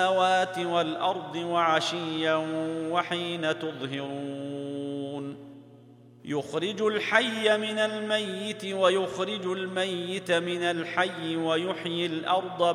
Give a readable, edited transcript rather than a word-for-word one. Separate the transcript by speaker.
Speaker 1: السماوات والأرض وعشيا وحين تظهرون يخرج الحي من الميت ويخرج الميت من الحي ويحيي الأرض